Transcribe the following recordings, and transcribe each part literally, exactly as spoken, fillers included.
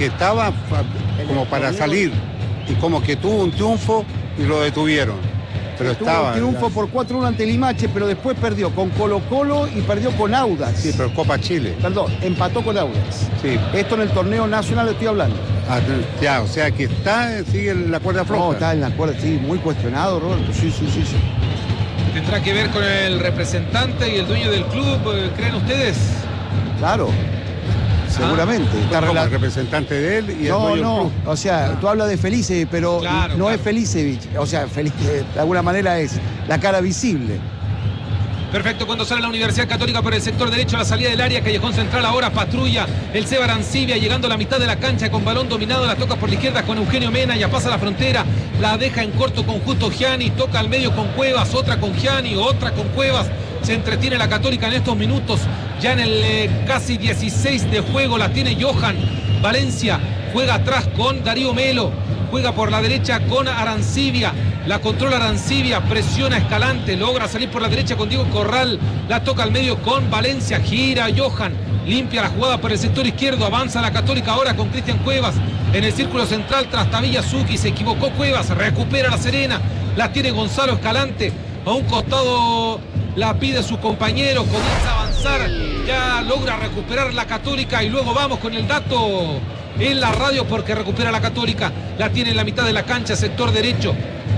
que estaba como para salir y como que tuvo un triunfo y lo detuvieron. Pero tuvo estaba. un triunfo por cuatro uno ante Limache, pero después perdió con Colo Colo y perdió con Audax. Sí, pero Copa Chile. Perdón, empató con Audax. Sí. Esto en el torneo nacional estoy hablando. Ah, ya, o sea que está, sigue en la cuerda floja. No, está en la cuerda, sí, muy cuestionado, Roberto. Sí, sí, sí, sí. ¿Tendrá que ver con el representante y el dueño del club, creen ustedes? Claro, seguramente. Ah, está como rela- el representante de él y el No, dueño del no, club. o sea, tú hablas de Felice, pero Claro, no claro. es Felicevich. O sea, Felice, de alguna manera es la cara visible. Perfecto, cuando sale la Universidad Católica por el sector derecho a la salida del área, callejón central ahora patrulla el Seba Arancibia llegando a la mitad de la cancha con balón dominado, la toca por la izquierda con Eugenio Mena, ya pasa la frontera, la deja en corto con Justo Gianni, toca al medio con Cuevas, otra con Gianni, otra con Cuevas, se entretiene la Católica en estos minutos, ya en el eh, casi dieciséis de juego la tiene Johan Valencia, juega atrás con Darío Melo, juega por la derecha con Arancibia, la controla Arancibia, presiona Escalante, logra salir por la derecha con Diego Corral, la toca al medio con Valencia, gira Johan, limpia la jugada por el sector izquierdo, avanza la Católica ahora con Cristian Cuevas, en el círculo central Trastavilla Zucchi, se equivocó Cuevas, recupera la Serena, la tiene Gonzalo Escalante, a un costado la pide su compañero, comienza a avanzar, ya logra recuperar la Católica y luego vamos con el dato en la radio porque recupera la Católica, la tiene en la mitad de la cancha, sector derecho.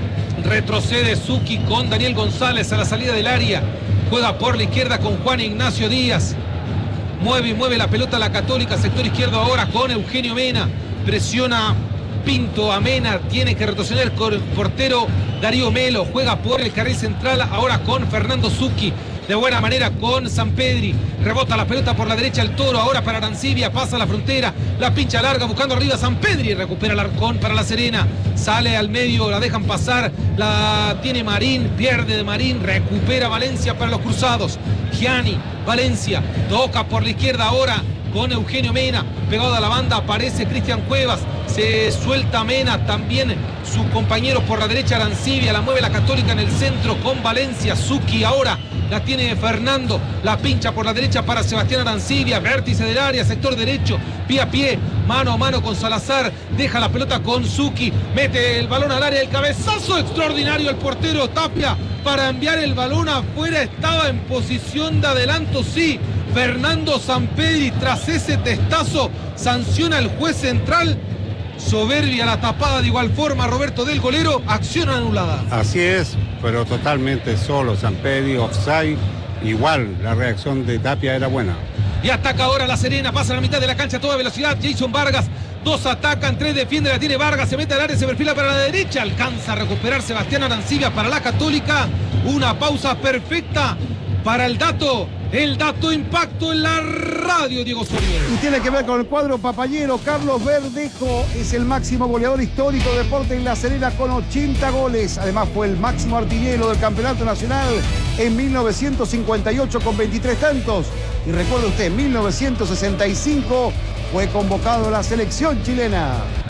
Retrocede Zucchi con Daniel González a la salida del área. Juega por la izquierda con Juan Ignacio Díaz. Mueve y mueve la pelota a la Católica. Sector izquierdo ahora con Eugenio Mena. Presiona Pinto a Mena. Tiene que retroceder con el portero Darío Melo. Juega por el carril central ahora con Fernando Zucchi. De buena manera con Sampedri. Rebota la pelota por la derecha el Toro. Ahora para Arancibia. Pasa la frontera. La pincha larga buscando arriba Sampedri. Recupera el Arcón para la Serena. Sale al medio. La dejan pasar. La tiene Marín. Pierde de Marín. Recupera Valencia para los cruzados. Gianni. Valencia. Toca por la izquierda ahora con Eugenio Mena. Pegado a la banda aparece Cristian Cuevas. Se suelta Mena. También su compañero por la derecha Arancibia. La mueve la Católica en el centro con Valencia. Zucchi ahora. La tiene Fernando, la pincha por la derecha para Sebastián Arancibia, vértice del área, sector derecho, pie a pie, mano a mano con Salazar, deja la pelota con Zucchi, mete el balón al área, el cabezazo extraordinario el portero Tapia para enviar el balón afuera, estaba en posición de adelanto, sí, Fernando Sampedri tras ese testazo sanciona el juez central. Soberbia la tapada de igual forma, Roberto del golero, acción anulada. Así es, pero totalmente solo, Sampedri, offside, igual la reacción de Tapia era buena. Y ataca ahora la Serena, pasa a la mitad de la cancha a toda velocidad, Jason Vargas, dos atacan, tres defiende, la tiene Vargas, se mete al área, se perfila para la derecha, alcanza a recuperar Sebastián Arancibia para la Católica, una pausa perfecta para el dato, el dato impacto en la radio, Diego Soria. Y tiene que ver con el cuadro papayero. Carlos Verdejo es el máximo goleador histórico de Deportes La Serena con ochenta goles. Además fue el máximo artillero del Campeonato Nacional en mil novecientos cincuenta y ocho con veintitrés tantos. Y recuerde usted, en mil novecientos sesenta y cinco fue convocado a la selección chilena.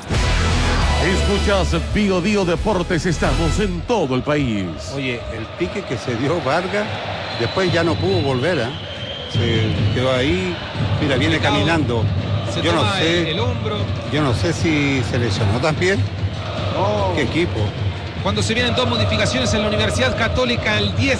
Escuchas Bio Bio Deportes, estamos en todo el país. Oye, el pique que se dio Vargas, después ya no pudo volver, ¿eh? Se quedó ahí, mira, viene caminando. Se Yo no toma sé, el, el hombro. yo no sé si se lesionó también. Oh. ¿Qué equipo? Cuando se vienen dos modificaciones en la Universidad Católica, el diez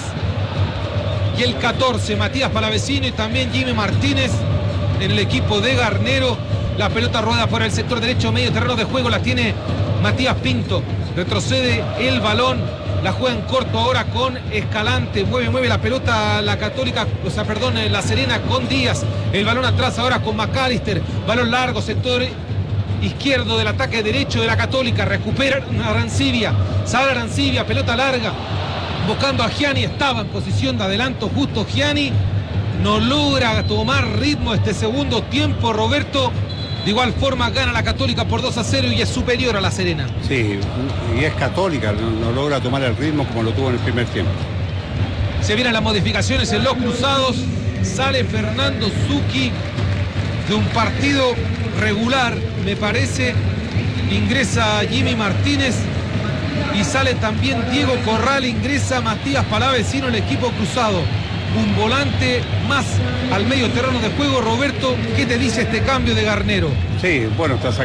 y el catorce, Matías Palavecino y también Jimmy Martínez en el equipo de Garnero. La pelota rueda por el sector derecho, medio terreno de juego, la tiene Matías Pinto. Retrocede el balón, la juega en corto ahora con Escalante. Mueve, mueve la pelota la Católica, o sea, perdón, la Serena con Díaz. El balón atrás ahora con McAllister. Balón largo, sector izquierdo del ataque derecho de la Católica. Recupera Arancibia. Sale Arancibia, pelota larga. Buscando a Gianni, estaba en posición de adelanto justo Gianni. No logra tomar ritmo este segundo tiempo, Roberto. De igual forma gana la Católica por dos a cero y es superior a la Serena. Sí, y es Católica, no, no logra tomar el ritmo como lo tuvo en el primer tiempo. Se vienen las modificaciones en los cruzados. Sale Fernando Zucchi de un partido regular, me parece. Ingresa Jimmy Martínez y sale también Diego Corral. Ingresa Matías Palavecino en el equipo cruzado. Un volante más al medio terreno de juego. Roberto, ¿qué te dice este cambio de Garnero? Sí, bueno, está